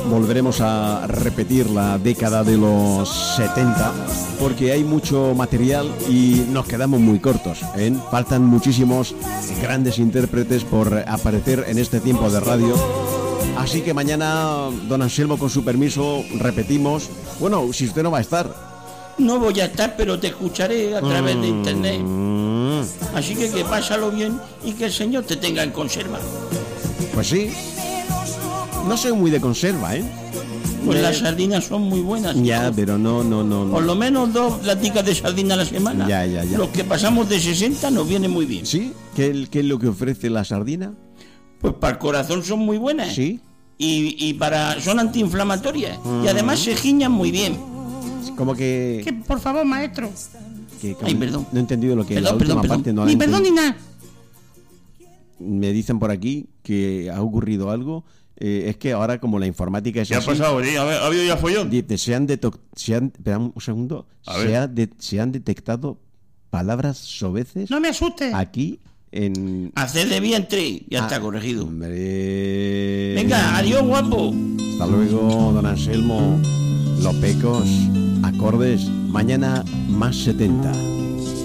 volveremos a repetir la década de los 70 porque hay mucho material y nos quedamos muy cortos, ¿eh? Faltan muchísimos grandes intérpretes por aparecer en este tiempo de radio. Así que mañana, don Anselmo, con su permiso, repetimos. Bueno, si usted no va a estar. No voy a estar, pero te escucharé a través de internet. Así que pásalo bien y que el Señor te tenga en conserva. Pues sí. No soy muy de conserva, ¿eh? Pues las sardinas son muy buenas. Ya, pero no. Por lo menos 2 laticas de sardina a la semana. Ya. Los que pasamos de 60 nos viene muy bien. ¿Sí? ¿Qué es lo que ofrece la sardina? Pues para el corazón son muy buenas. Sí. Y son antiinflamatorias. Y además se giñan muy bien. Como que... Por favor, maestro. Ay, perdón. No he entendido lo que la última parte no la Ni he perdón ni nada. Me dicen por aquí que ha ocurrido algo. Es que ahora, como la informática es ¿Qué así... ha pasado? ¿Ha habido ya follón? Espera un segundo. Se han detectado palabras soeces... No me asustes. Aquí en... Hacer de vientre. Ya está corregido. Hombre. Venga, adiós, guapo. Hasta luego, don Anselmo. Los pecos, acordes, mañana más 70.